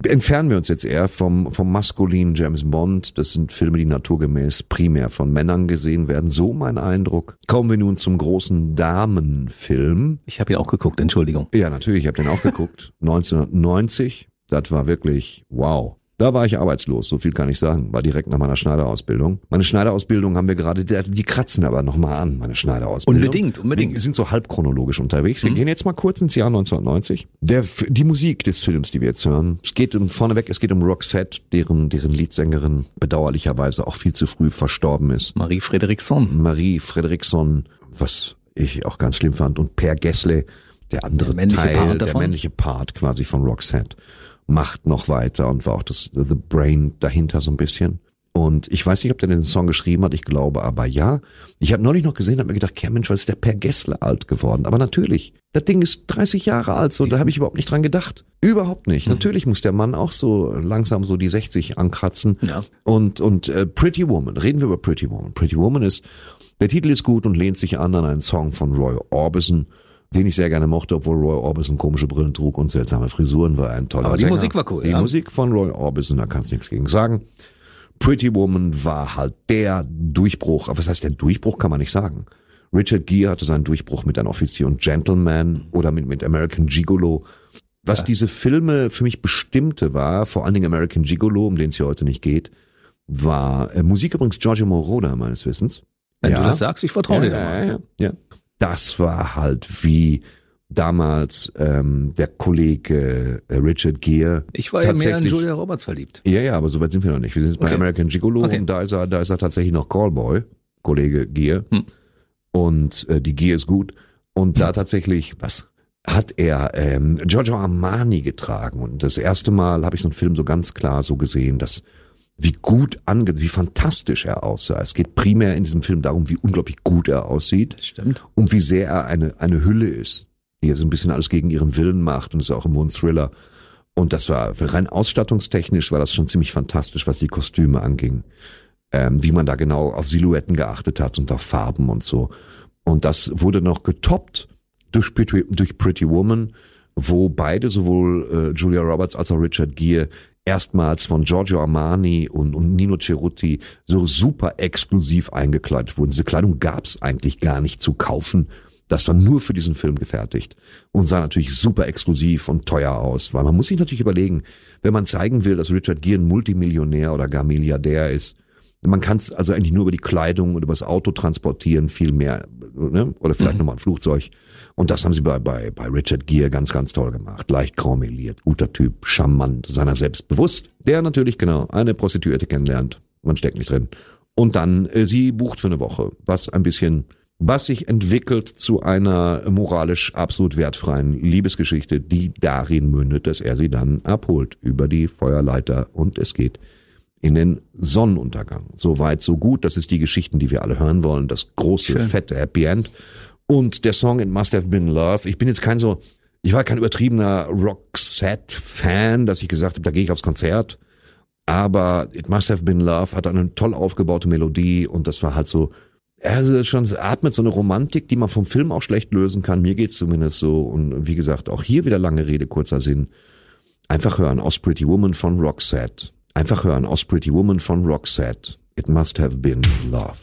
entfernen wir uns jetzt eher vom maskulinen James Bond. Das sind Filme, die naturgemäß primär von Männern gesehen werden. So mein Eindruck. Kommen wir nun zum großen Damenfilm. Ich habe ihn auch geguckt, Entschuldigung. Ja, natürlich, ich habe den auch geguckt. 1990, das war wirklich wow. Da war ich arbeitslos, so viel kann ich sagen. War direkt nach meiner Schneiderausbildung. Meine Schneiderausbildung haben wir gerade, die kratzen wir aber nochmal an, meine Schneiderausbildung. Unbedingt. Wir sind so halb chronologisch unterwegs. Wir gehen jetzt mal kurz ins Jahr 1990. Die Musik des Films, die wir jetzt hören, es geht um Roxette, deren Leadsängerin bedauerlicherweise auch viel zu früh verstorben ist. Marie Fredriksson, was ich auch ganz schlimm fand. Und Per Gessle, der männliche Part quasi von Roxette, macht noch weiter und war auch The Brain dahinter so ein bisschen. Und ich weiß nicht, ob der den Song geschrieben hat, ich glaube aber ja. Ich habe neulich noch gesehen, habe mir gedacht, Mensch, was ist der Per Gessle alt geworden? Aber natürlich, das Ding ist 30 Jahre alt, so, da habe ich überhaupt nicht dran gedacht. Überhaupt nicht. Natürlich muss der Mann auch so langsam so die 60 ankratzen. Ja. Und Pretty Woman, reden wir über Pretty Woman. Pretty Woman der Titel ist gut und lehnt sich an einen Song von Roy Orbison, den ich sehr gerne mochte, obwohl Roy Orbison komische Brillen trug und seltsame Frisuren, war ein toller Sänger. Aber die Musik war cool. Die Musik von Roy Orbison, da kannst du nichts gegen sagen. Pretty Woman war halt der Durchbruch. Aber was heißt der Durchbruch, kann man nicht sagen. Richard Gere hatte seinen Durchbruch mit Ein Offizier und Gentleman oder mit American Gigolo. Was diese Filme für mich bestimmte war, vor allen Dingen American Gigolo, um den es hier heute nicht geht, war Musik übrigens Giorgio Moroder meines Wissens. Wenn du das sagst, ich vertraue dir da mal. Ja. Das war halt wie damals der Kollege Richard Gere. Ich war ja mehr in Julia Roberts verliebt. Ja, aber so weit sind wir noch nicht. Wir sind jetzt bei American Gigolo und da ist er tatsächlich noch Callboy, Kollege Gere. Und die Gere ist gut. Und da tatsächlich, hat er Giorgio Armani getragen. Und das erste Mal habe ich so einen Film so ganz klar so gesehen, dass wie fantastisch er aussah. Es geht primär in diesem Film darum, wie unglaublich gut er aussieht. Das stimmt. Und wie sehr er eine Hülle ist, die er so ein bisschen alles gegen ihren Willen macht und ist auch immer ein Thriller. Und das war, rein ausstattungstechnisch war das schon ziemlich fantastisch, was die Kostüme anging. Wie man da genau auf Silhouetten geachtet hat und auf Farben und so. Und das wurde noch getoppt durch Pretty Woman, wo beide, sowohl Julia Roberts als auch Richard Gere, erstmals von Giorgio Armani und Nino Cerutti so super exklusiv eingekleidet wurden. Diese Kleidung gab's eigentlich gar nicht zu kaufen. Das war nur für diesen Film gefertigt und sah natürlich super exklusiv und teuer aus. Weil man muss sich natürlich überlegen, wenn man zeigen will, dass Richard Gere ein Multimillionär oder gar Milliardär ist, man kann es also eigentlich nur über die Kleidung und über das Auto transportieren, viel mehr, ne? Oder vielleicht nochmal ein Flugzeug. Und das haben sie bei Richard Gere ganz, ganz toll gemacht. Leicht graumeliert, guter Typ, charmant, seiner selbst bewusst. Der natürlich, genau, eine Prostituierte kennenlernt. Man steckt nicht drin. Und dann sie bucht für eine Woche, was sich entwickelt zu einer moralisch absolut wertfreien Liebesgeschichte, die darin mündet, dass er sie dann abholt über die Feuerleiter und es geht in den Sonnenuntergang. So weit, so gut. Das ist die Geschichten, die wir alle hören wollen. Das große, fette Happy End. Und der Song It Must Have Been Love. Ich war kein übertriebener Roxette-Fan, dass ich gesagt habe, da gehe ich aufs Konzert. Aber It Must Have Been Love hat eine toll aufgebaute Melodie und das war halt so, es atmet so eine Romantik, die man vom Film auch schlecht lösen kann. Mir geht's zumindest so. Und wie gesagt, auch hier wieder lange Rede, kurzer Sinn. Einfach hören aus Pretty Woman von Roxette. It Must Have Been Love.